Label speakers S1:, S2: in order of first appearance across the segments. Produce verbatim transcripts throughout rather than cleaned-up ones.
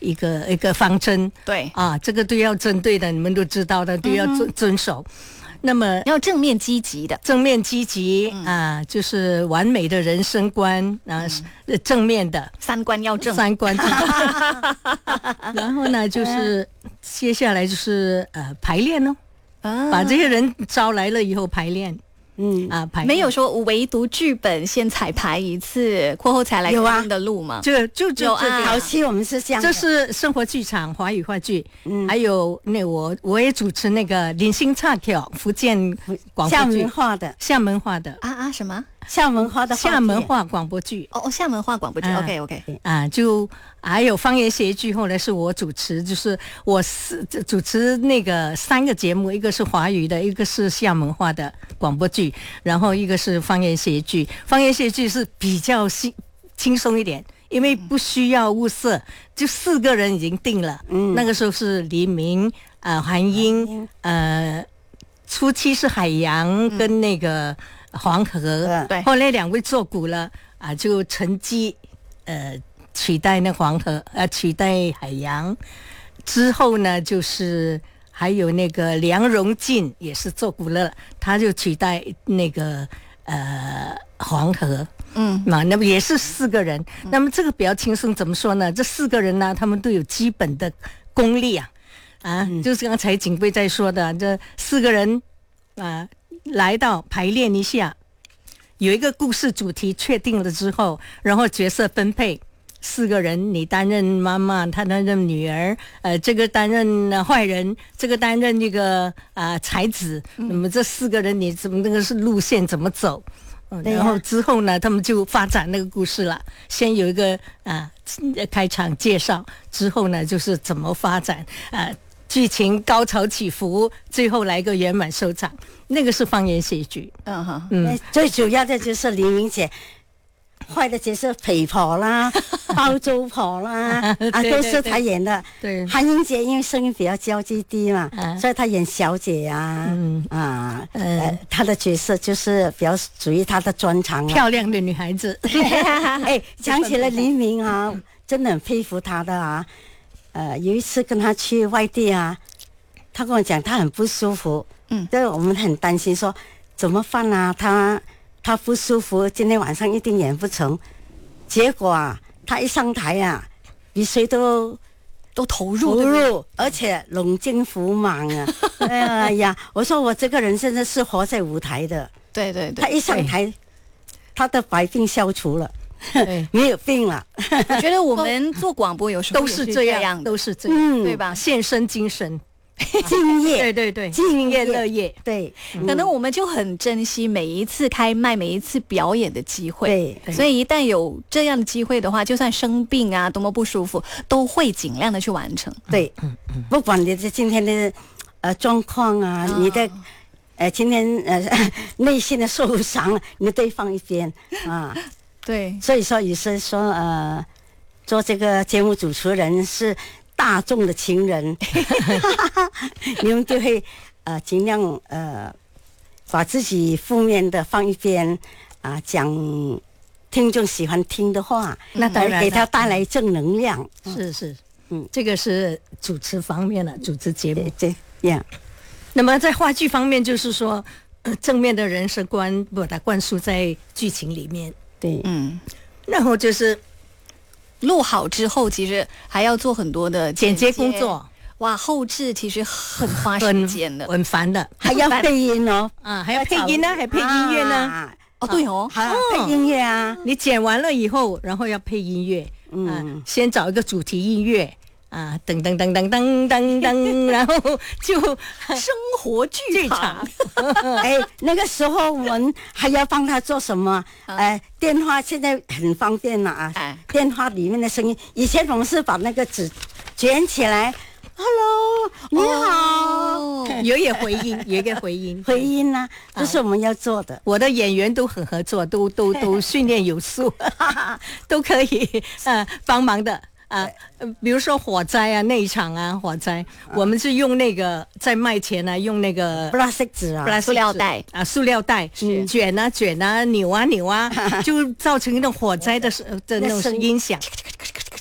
S1: 一个一个方针。
S2: 对
S1: 啊，这个都要针对的，你们都知道的，都要遵、嗯、遵守。那么
S2: 要正面积极的，
S1: 正面积极、嗯、啊，就是完美的人生观啊、嗯，正面的
S2: 三观要正，
S1: 三观正。然后呢，就是接下来就是呃排练哦、啊，把这些人招来了以后排练。嗯啊，排
S2: 没有说唯独剧本先彩排一次，过后才来看的路吗？
S1: 就就就
S3: 啊，早期我们是这样，
S1: 这是生活剧场华语话剧，嗯，还有那我我也主持那个零星岔跳福建广播剧，
S3: 厦门话的
S1: 厦门话的
S2: 啊啊什么
S3: 厦门话的
S1: 厦门话广播剧
S2: 哦，厦门话广播剧、啊、，OK OK
S1: 啊，就还有方言协剧，后来是我主持，就是我是主持那个三个节目，一个是华语的，一个是厦门话的广播剧，然后一个是方言协剧。方言协剧是比较轻轻松一点，因为不需要物色，就四个人已经定了。嗯，那个时候是黎明、呃韩英、呃初期是海洋跟那个黄河，嗯、对，后来两位做古了啊，就趁机呃。取代那黄河，呃，取代海洋之后呢，就是还有那个梁荣进也是做古了，他就取代那个呃黄河，嗯，嘛，那么也是四个人。嗯、那么这个比较轻松，怎么说呢？这四个人呢，他们都有基本的功力啊，啊，嗯、就是刚才景贵在说的，这四个人啊来到排练一下，有一个故事主题确定了之后，然后角色分配。四个人，你担任妈妈，他担任女儿，呃，这个担任、呃、坏人，这个担任这个啊、呃、才子。那么这四个人，你怎么那个是路线怎么走？嗯、然后之后呢，他们就发展那个故事了。先有一个啊、呃、开场介绍，之后呢就是怎么发展啊、呃、剧情高潮起伏，最后来一个圆满收场。那个是方言喜剧。嗯
S3: 哈，嗯，最主要的就是黎明姐。坏的角色陪婆啦，包租婆啦，啊，都是她演的。对，韩英姐因为声音比较娇滴低嘛，啊、所以她演小姐呀、啊，嗯啊，呃，她的角色就是比较属于她的专长、啊。
S1: 漂亮的女孩子。
S3: 哎，讲起来黎明啊，真的很佩服她的啊。呃，有一次跟她去外地啊，她跟我讲她很不舒服，嗯，所以我们很担心说怎么办啊，她。他不舒服，今天晚上一定演不成。结果啊，他一上台啊，比谁都
S2: 都投入，
S3: 投入，而且龙精虎猛啊！哎呀，我说我这个人真的是活在舞台的。
S2: 对对对，
S3: 他一上台，他的百病消除了，没有病了。
S2: 我觉得我们做广播有时候
S1: 都是这样，都是这样，
S2: 嗯、对吧？
S1: 献身精神。
S3: 敬业，
S1: 对对对，
S3: 敬
S1: 业乐业，
S3: 对，
S2: 可能我们就很珍惜每一次开麦、每一次表演的机会，
S3: 对，
S2: 所以一旦有这样的机会的话，就算生病啊，多么不舒服，都会尽量的去完成。
S3: 对，嗯嗯，不管你的今天的呃状况啊，哦、你的呃今天呃内心的受伤，你都放一边啊。
S2: 对，
S3: 所以说有时说呃，做这个节目主持人是。大众的情人，你们就会呃尽量呃把自己负面的放一边啊，讲听众喜欢听的话，
S1: 那当然
S3: 给他带来正能量。
S1: 嗯、是是，嗯，这个是主持方面的主持节目，
S3: 对呀。
S1: 那么在话剧方面，就是说、呃、正面的人生观把它灌输在剧情里面，
S3: 对，
S2: 嗯，
S1: 然后就是。
S2: 录好之后，其实还要做很多的
S1: 剪接工作。
S2: 哇，后置其实很花时间的，
S1: 很烦的，
S3: 还要配音哦，
S1: 啊，还要配音呢，还配音乐呢。
S2: 啊、哦，对哦，
S3: 还要配音乐啊。
S1: 你剪完了以后，然后要配音乐，嗯、啊，先找一个主题音乐。啊，噔噔噔噔噔噔噔，然后就
S2: 生活剧场。
S3: 哎，那个时候我们还要帮他做什么？哎、呃，电话现在很方便了啊。哎，电话里面的声音，以前我们是把那个纸卷起来 ，Hello， 你好，
S1: 哦、有也回音，有一个回音，
S3: 回音啊，这是我们要做的。
S1: 我的演员都很合作，都都都训练有素，都可以呃帮忙的。啊，比如说火灾啊，那一场啊，火灾，啊、我们是用那个在麦前呢、啊，用那个
S3: plastic 纸啊，
S2: 塑料袋
S1: 啊，塑料袋卷啊卷啊，扭啊扭啊，就造成那种火灾的的那种音响。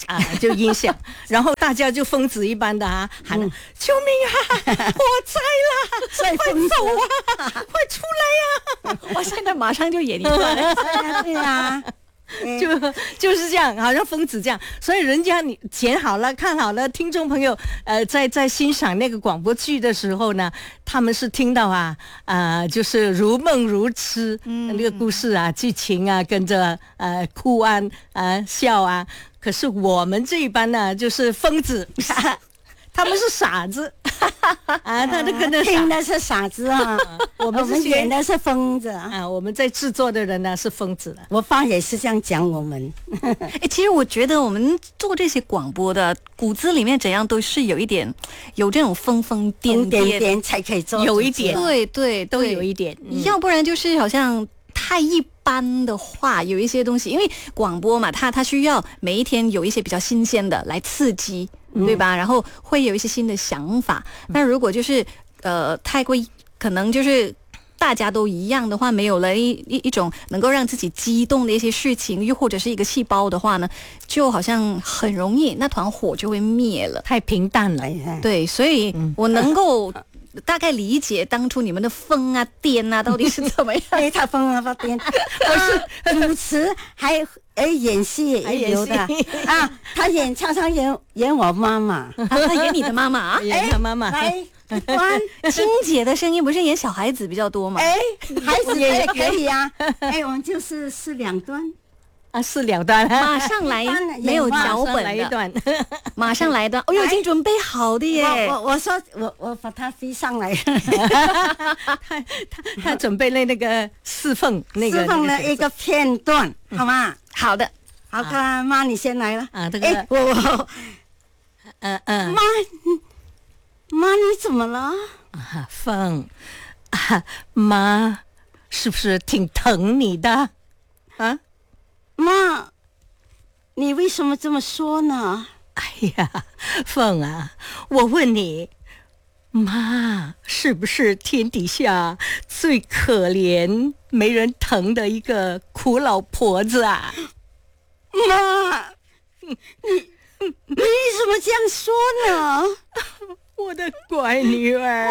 S1: 啊，就音响，然后大家就疯子一般的啊喊了、嗯、救命啊，火灾啦，快走啊，快出来呀、
S2: 啊！我现在马上就演一段，
S3: 对呀。
S1: 就就是这样，好像疯子这样，所以人家你剪好了看好了，听众朋友呃在在欣赏那个广播剧的时候呢，他们是听到啊啊、呃、就是如梦如痴，嗯，那个故事啊剧情啊跟着呃哭啊啊、呃、笑啊，可是我们这一班呢就是疯子。他们是傻子啊，他就跟着
S3: 听的是傻子啊，我们演的是疯子
S1: 啊。我们在制作的人呢是疯子了。
S3: 我爸也是这样讲我们。
S2: 哎，其实我觉得我们做这些广播的骨子里面怎样都是有一点有这种疯疯癫
S3: 癫才可以做，
S1: 有一点，
S2: 对对，
S1: 都有一点，
S2: 嗯、要不然就是好像太一般的话，有一些东西，因为广播嘛，它它需要每一天有一些比较新鲜的来刺激。对吧？然后会有一些新的想法。那如果就是呃太过可能就是大家都一样的话，没有了一一一种能够让自己激动的一些事情，又或者是一个细胞的话呢，就好像很容易那团火就会灭了，
S1: 太平淡了。
S2: 对，所以我能够大概理解当初你们的疯啊癫啊到底是怎么样。
S3: 哎，他疯啊他癫，我是主持还。哎，演戏也有的啊！他演常常演演我妈妈，
S2: 啊、他演你的妈妈啊？
S1: 演他妈妈。
S3: 来，关
S2: 青姐的声音不是演小孩子比较多吗？
S3: 哎，孩子也可以啊。哎，我们就是是两段
S1: 啊，是两段，
S2: 马上来，没有脚本的，
S1: 来一段，
S2: 马上来一段。哦，已经准备好的耶！
S3: 我我说我我把它飞上来。
S1: 他他他准备了那个侍奉那个
S3: 侍奉的一个片段，好吗？
S2: 好的，
S3: 好，看妈，你先来了
S1: 啊！这个，
S3: 哎，我我，
S1: 嗯嗯，
S3: 妈，妈，你怎么了？
S1: 啊，凤，啊，妈，是不是挺疼你的？啊，
S3: 妈，你为什么这么说呢？
S1: 哎呀，凤啊，我问你，妈是不是天底下最可怜、没人疼的一个苦老婆子啊？
S3: 妈，你你为什么这样说呢？
S1: 我的乖女儿，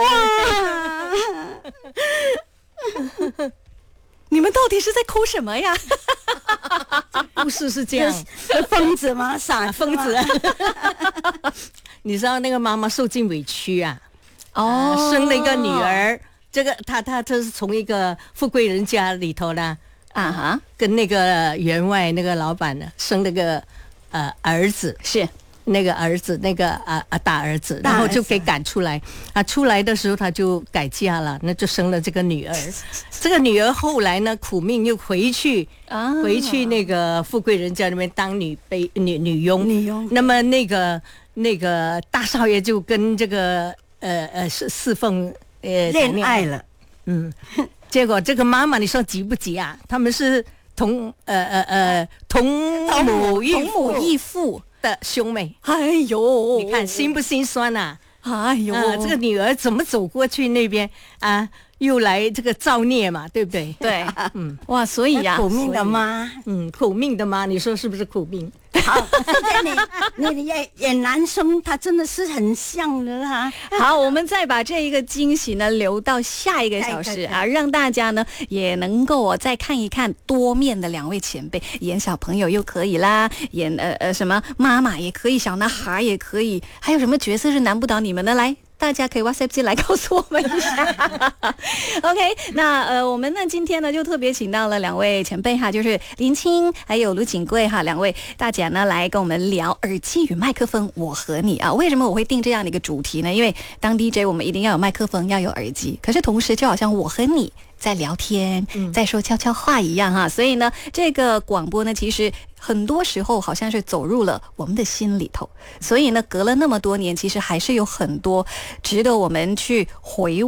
S2: 你们到底是在哭什么呀？
S1: 故事是这样，
S3: 疯子吗？傻
S1: 疯子。你知道那个妈妈受尽委屈啊，
S2: 哦、
S1: 呃，生了一个女儿，这个她她这是从一个富贵人家里头呢，
S2: 啊哈，
S1: 跟那个员外那个老板呢生了个呃儿子，
S2: 是
S1: 那个儿子那个啊啊大儿子，然后就给赶出来啊，出来的时候他就改嫁了，那就生了这个女儿。这个女儿后来呢苦命又回去啊，回去那个富贵人家那边当女卑女女佣。
S3: 女佣。
S1: 那么那个那个大少爷就跟这个呃呃侍侍奉呃
S3: 恋爱了，
S1: 嗯，结果这个妈妈你说急不急啊？他们是同呃呃呃同母异
S2: 同母异父
S1: 的兄妹。
S2: 哎呦，
S1: 你看心不心酸呐、
S2: 啊？哎呦、
S1: 啊，这个女儿怎么走过去那边啊？又来这个造孽嘛，对不对？
S2: 对，嗯，哇，所以呀、啊，
S3: 苦命的妈，
S1: 嗯，苦命的妈，你说是不是苦命？
S3: 好，你你演演男生，他真的是很像的哈、
S2: 啊。好，我们再把这一个惊喜呢留到下一个小时啊，让大家呢也能够我、哦、再看一看多面的两位前辈，演小朋友又可以啦，演呃呃什么妈妈也可以，小男孩也可以，还有什么角色是难不倒你们的？来。大家可以 WhatsApp 进来告诉我们一下。OK， 那呃，我们呢今天呢就特别请到了两位前辈哈，就是林青还有卢锦贵哈，两位大家呢来跟我们聊耳机与麦克风，我和你啊。为什么我会定这样的一个主题呢？因为当 D J 我们一定要有麦克风，要有耳机，可是同时就好像我和你在聊天，在说悄悄话一样哈。所以呢，这个广播呢，其实很多时候好像是走入了我们的心里头。所以呢，隔了那么多年，其实还是有很多值得我们去回味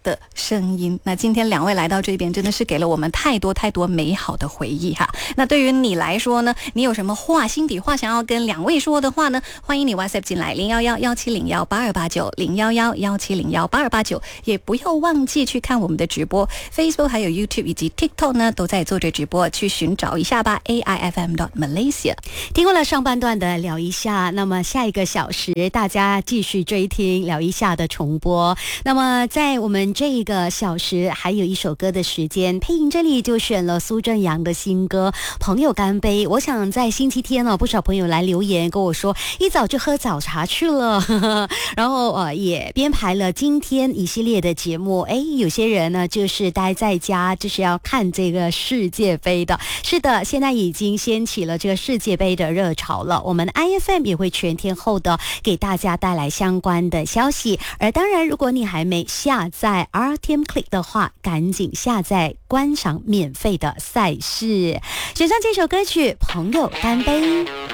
S2: 的声音。那今天两位来到这边，真的是给了我们太多太多美好的回忆哈。那对于你来说呢，你有什么话心底话想要跟两位说的话呢？欢迎你 WhatsApp 进来零一一一七零一八二八九零一一一七零一八二八九，也不要忘记去看我们的直播 Facebook 还有 YouTube 以及 TikTok 呢都在做着直播，去寻找一下吧 A I F M dot Malaysia。
S4: 听过了上半段的聊一下，那么下一个小时大家继续追听聊一下的重播。那么在我们这一个小时还有一首歌的时间，配音这里就选了苏正阳的新歌《朋友干杯》。我想在星期天呢，不少朋友来留言跟我说一早就喝早茶去了呵呵，然后呃也编排了今天一系列的节目。哎，有些人呢就是待在家就是要看这个世界杯的。是的，现在已经掀起了这个世界杯的热潮了，我们 I F M 也会全天候的给大家带来相关的消息。而当然如果你还没下载 R T M Click 的话，赶紧下载观赏免费的赛事。选上这首歌曲《朋友干杯》。